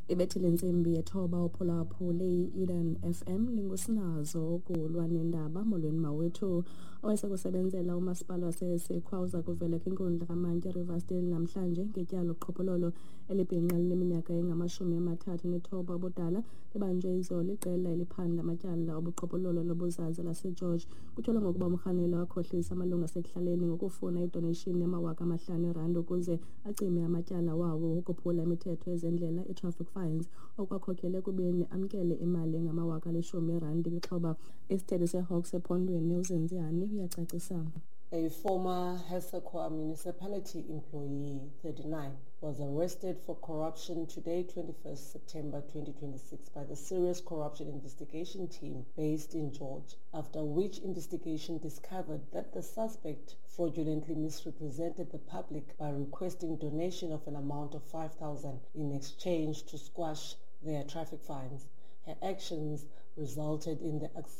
ibethile intsimbi yethoba uphulaphule Eden FM lingusinazo ukulwa nendaba molweni mawethu owayesekusebenzela umasipala wasesekhwawuza kuvela kwinkundla kamantyi Riversdale namhlanje ngetyala uqhophololo elibhinqa leminyaka engama-39 obudala libanjwe izolo iqela eliphanda amatyala obuqhophololo lobuzaza laseGeorge kutyholwa ngokuba umrhanelwa wakhohlisa amalungu asekuhlaleni ngokufuna idonation yama5,000 ukuze acime amatyala wawo ukuphula imithetho yezendlela i-traffic fines okwakhokele ekubeni amkele imali engama10,000 kwixhoba isithethe seHawks ephondweni uZenziyani uyacacisa. A former Hessequa municipality employee, 39, was arrested for corruption today, 21st September 2026, by the Serious Corruption Investigation Team based in George, after which investigation discovered that the suspect fraudulently misrepresented the public by requesting donation of an amount of 5,000 in exchange to squash their traffic fines. Her actions resulted in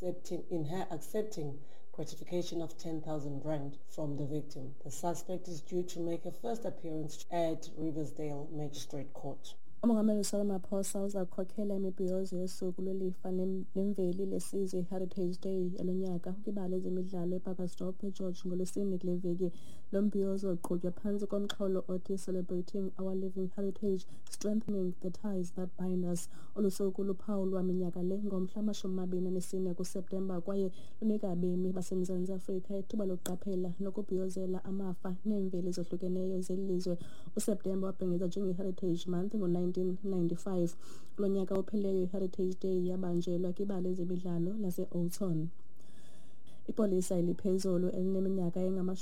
her accepting gratification of 10,000 rand from the victim. The suspect is due to make a first appearance at Riversdale Magistrate Court. umongameli Ramaphosa uzakhokhela imibhiyozo yosuku lwelifa nemveli lesizwe Heritage Day yalonyaka kwibala ezemidlalo ePakastop eGeorge ngolwesine kule veki. Lo mbhiyozo uqhutywa phantsi komxholo othi Celebrating Our Living Heritage, Strengthening the Ties That Bind Us. Olu suku luphawulwa minyaka le ngomhla 24 kuSeptemba kwaye lunika abemi baseMzantsi Afrika ithuba lokuqaphela nokubhiyozela amafa neemveli zohlukeneyo zelizwe. uSeptemba wabhengezwa njenge-Heritage Month ngo-1995. Kulo nyaka upheleyo i-Heritage Day yabanjelwa kwibala ezemidlalo lase-Oldton. Ipolisa eliphezulu elineminyaka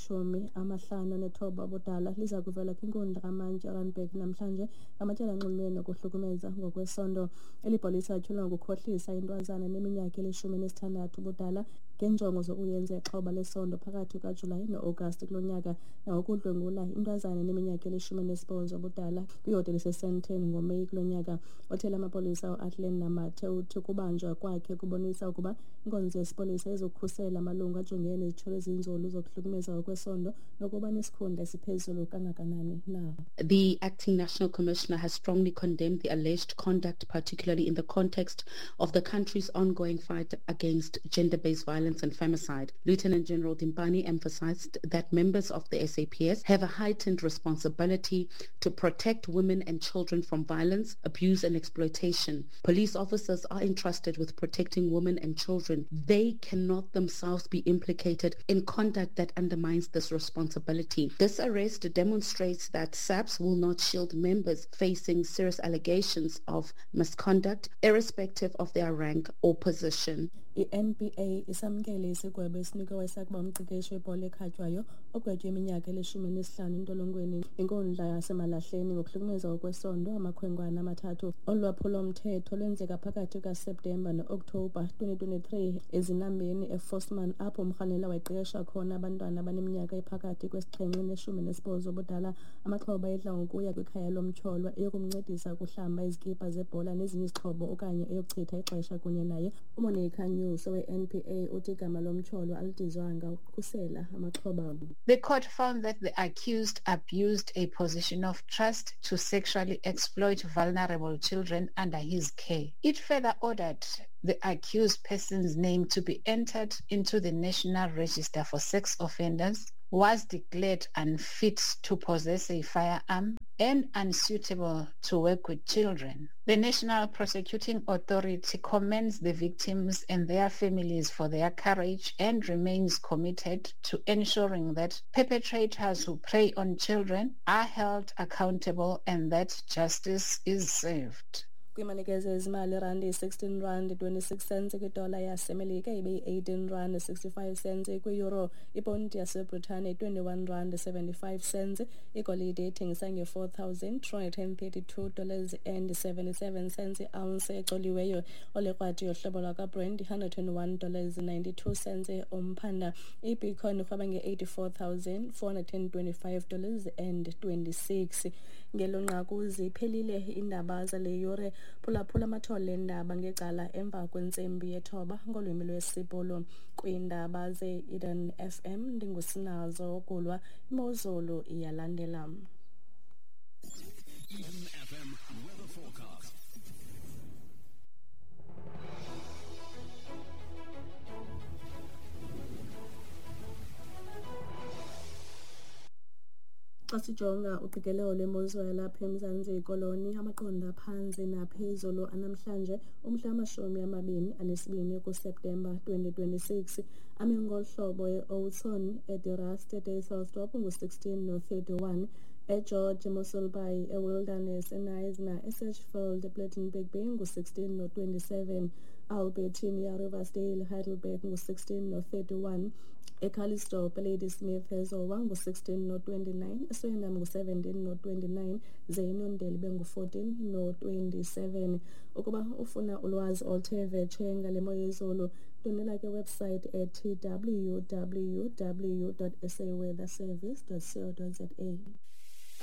engama-59 obudala liza kuvela kwinkundla kamantyi Randburg namhlanje ngamatyala anxulumene nokuhlukumeza ngokwesondo. Eli polisa lityholwa ngokukhohlisa intwazana neminyaka eli-16 ubudala ngenjongo zokuyenza ixhoba lesondo phakathi kukaJulayi no-Agasti kulo nyaka nangokudlwengula intwazana neminyaka eli-18 obudala kwihotele eseSandton ngoMeyi kulo nyaka. Othela amapolisa uAtlan Namathe uthi ukubanjwa kwakhe kubonisa ukuba inkonzo yesipolisa izokukhusela amalungu ajongene nezithole ezinzulu zokuhlukumeza ngokwesondo nokuba nesikhundla esiphezulu kangakanani na. The Acting National Commissioner has strongly condemned the alleged conduct, particularly in the context of the country's ongoing fight against gender-based violence and femicide. Lieutenant General Dimpani emphasized that members of the SAPS have a heightened responsibility to protect women and children from violence, abuse and exploitation. Police officers are entrusted with protecting women and children. They cannot themselves be implicated in conduct that undermines this responsibility. This arrest demonstrates that SAPS will not shield members facing serious allegations of misconduct, irrespective of their rank or position. I-NPA isamkele isigwebo esinikwe sakuba umqeqeshi webhola ekhatywayo ogwetywe iminyaka eli-15 entolongweni inkundla yasemalahleni ngokuhlukumeza ngokwesondo amakhwenkwana amathathu. Olwaphulo-mthetho lwenzeka phakathi kukaSeptemba no-Okthobha 2023 ezinambeni eForceman apho umrhanelwa wayeqeqesha khona abantwana abaneminyaka ephakathi kwesi-7 ne-18 obudala. Amaxhoba edla ngokuya kwikhaya lomtyholwa eyokumncedisa ukuhlamba izikipa zebhola nezinye izixhobo okanye eyokuchitha ixesha kunye naye. uMonica Nyuso we-NPA uthi igama lomtyholwa alidizwanga ukukhusela amaxhoba. The court found that the accused abused a position of trust to sexually exploit vulnerable children under his care. It further ordered the accused person's name to be entered into the National Register for Sex Offenders, was declared unfit to possess a firearm and unsuitable to work with children. The National Prosecuting Authority commends the victims and their families for their courage and remains committed to ensuring that perpetrators who prey on children are held accountable and that justice is served. Kwimanikeze ezimali randi 16 rand 26 cents kwidola yasemelika ibe 18 rand 65 cents kwi-euro. Iponti yaseBritane 21 rand 75 cents. Igolide ithengisa $4,332.77 i-ounce ecoliweyo. Olekrwati yohlobo lwakaBrent $101.92 umphanda. iBitcoin irhweba nge-$84,425.26. Ngelonqaku ziphelile indaba zale yure. Phulaphula amathole endaba ngecala emva kwentsimbi yethoba ngolwimi lwesibhulu kwiindaba ze-Eden FM. Ndingusinazo kulwa imozulu iyalandela. Eden FM weather forecast. Xa sijonga uqikelelo lwemozulu lapha eMzantsi Koloni, amaqondo aphansi naphezulu anamhlanje umhla wama-22 kuSeptemba 2026 ame ngolu hlobo: eOudtshoorn, eDerast, eDayslestop ngu-16 no-31, eGeorge, eMosselbaai, eWilderness, eNyasa, eSatchfield, ePlettenberg Bay ngu-16 no-27, eAlbertine, eRiversdale, Heidelberg ngu-16 no-31, eCalistope, eLadysmith, eZowa ngu-16 no-29, eSwellendam ngu-17 no-29, ze iNondeli bengu-14 no-27. Ukuba ufuna ulwazi oluthe vetshe ngale mo yezulu, tondela ke website ethi www.saweatherservice.co.za.